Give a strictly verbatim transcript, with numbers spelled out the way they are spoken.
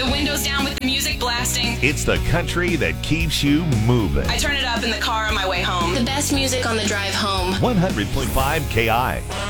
the windows down with the music blasting. It's the country that keeps you moving. I turn it up in the car on my way home. The best music on the drive home. one hundred point five K I.